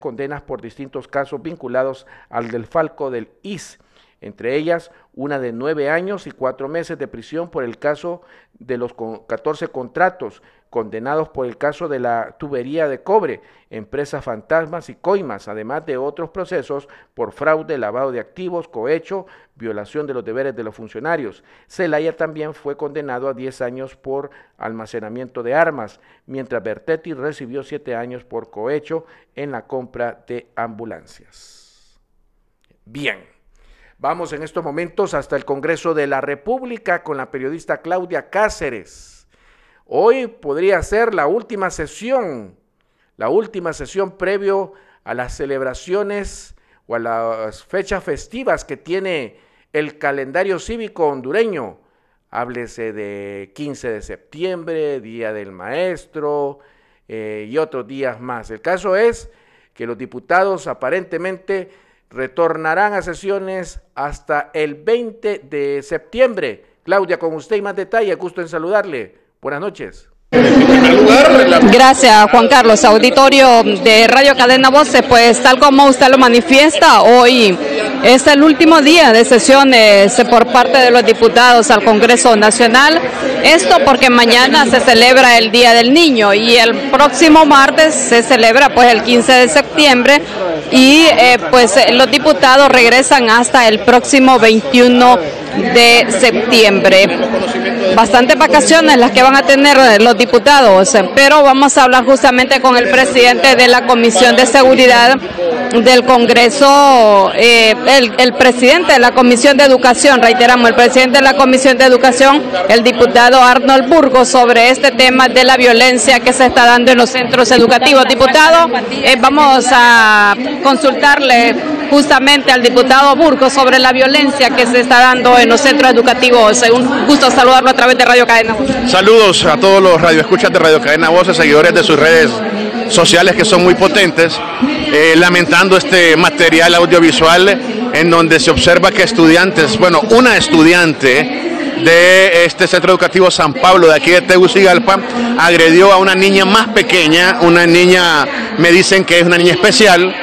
condenas por distintos casos vinculados al desfalco del IS, entre ellas una de 9 años y 4 meses de prisión por el caso de los 14 contratos condenados por el caso de la tubería de cobre, empresas fantasmas y coimas, además de otros procesos por fraude, lavado de activos, cohecho, violación de los deberes de los funcionarios. Zelaya también fue condenado a 10 años por almacenamiento de armas, mientras Bertetti recibió 7 años por cohecho en la compra de ambulancias. Bien. Vamos en estos momentos hasta el Congreso de la República con la periodista Claudia Cáceres. Hoy podría ser la última sesión previo a las celebraciones o a las fechas festivas que tiene el calendario cívico hondureño. Háblese de 15 de septiembre, Día del Maestro y otros días más. El caso es que los diputados aparentemente retornarán a sesiones hasta el 20 de septiembre. Claudia, con usted y más detalle, gusto en saludarle. Buenas noches. Gracias, Juan Carlos. Auditorio de Radio Cadena Voces, pues tal como usted lo manifiesta, hoy es el último día de sesiones por parte de los diputados al Congreso Nacional. Esto porque mañana se celebra el Día del Niño y el próximo martes se celebra pues el 15 de septiembre y pues los diputados regresan hasta el próximo 21 de septiembre. Bastantes vacaciones las que van a tener los diputados, pero vamos a hablar justamente con el presidente de la Comisión de Seguridad del Congreso, el presidente de la Comisión de Educación, reiteramos, el presidente de la Comisión de Educación, el diputado Arnold Burgos, sobre este tema de la violencia que se está dando en los centros educativos. Diputado, vamos a consultarle justamente al diputado Burgos sobre la violencia que se está dando en los centros educativos. Un gusto saludarlo a través de Radio Cadena Voces. Saludos a todos los radioescuchas de Radio Cadena Voces, seguidores de sus redes sociales que son muy potentes, lamentando este material audiovisual en donde se observa que una estudiante de este centro educativo San Pablo de aquí de Tegucigalpa agredió a una niña más pequeña, una niña, me dicen que es una niña especial.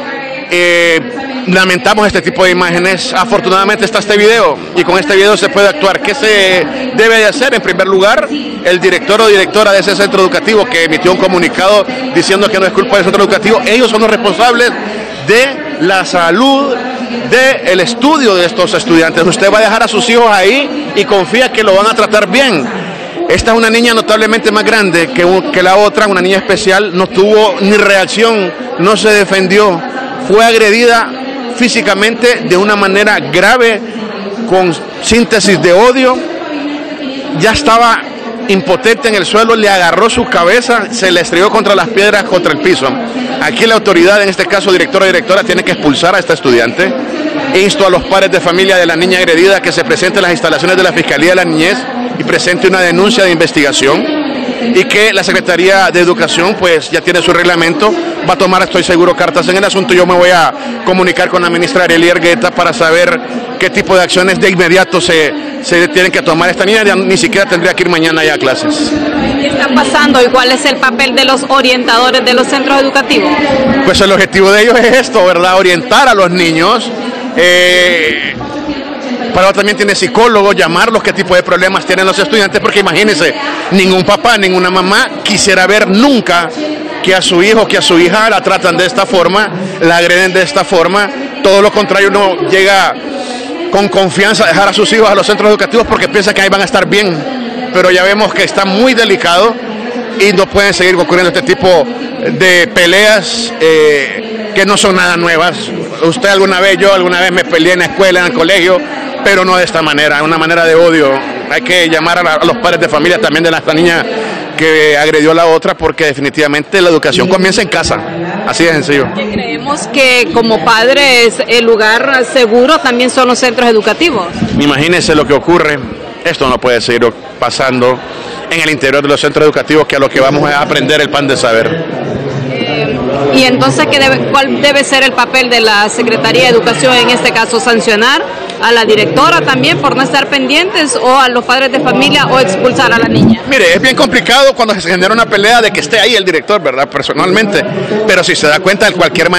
Lamentamos este tipo de imágenes. Afortunadamente está este video y con este video se puede actuar. ¿Qué se debe de hacer? En primer lugar, el director o directora de ese centro educativo que emitió un comunicado diciendo que no es culpa del centro educativo, ellos son los responsables de la salud, del estudio de estos estudiantes. Usted va a dejar a sus hijos ahí y confía que lo van a tratar bien. Esta es una niña notablemente más grande que la otra, una niña especial, no tuvo ni reacción, no se defendió, fue agredida físicamente de una manera grave, con síntesis de odio, ya estaba impotente en el suelo, le agarró su cabeza, se le estrelló contra las piedras, contra el piso. Aquí la autoridad, en este caso directora o directora, tiene que expulsar a esta estudiante. Insto a los padres de familia de la niña agredida que se presente en las instalaciones de la Fiscalía de la Niñez y presente una denuncia de investigación, y que la Secretaría de Educación pues ya tiene su reglamento, va a tomar, estoy seguro, cartas en el asunto. Yo me voy a comunicar con la ministra Arely Argueta para saber qué tipo de acciones de inmediato se tienen que tomar. Esta niña ya ni siquiera tendría que ir mañana ya a clases. ¿Qué está pasando y cuál es el papel de los orientadores de los centros educativos? Pues el objetivo de ellos es esto, ¿verdad? Orientar a los niños. Pero también tiene psicólogos, llamarlos qué tipo de problemas tienen los estudiantes, porque imagínense, ningún papá, ninguna mamá quisiera ver nunca que a su hijo, que a su hija la tratan de esta forma, la agreden de esta forma. Todo lo contrario, uno llega con confianza a dejar a sus hijos a los centros educativos porque piensa que ahí van a estar bien, pero ya vemos que está muy delicado y no pueden seguir ocurriendo este tipo de peleas que no son nada nuevas. Yo alguna vez me peleé en la escuela, en el colegio, pero no de esta manera, una manera de odio. Hay que llamar a los padres de familia también de esta niña que agredió a la otra, porque definitivamente la educación comienza en casa, así de sencillo. Creemos que como padres el lugar seguro también son los centros educativos. Imagínense lo que ocurre, esto no puede seguir pasando en el interior de los centros educativos, que a lo que vamos a aprender el pan de saber. Y entonces, ¿cuál debe ser el papel de la Secretaría de Educación en este caso? ¿Sancionar a la directora también por no estar pendientes, o a los padres de familia, o expulsar a la niña? Mire, es bien complicado cuando se genera una pelea de que esté ahí el director, ¿verdad? Personalmente, pero si se da cuenta, de cualquier manera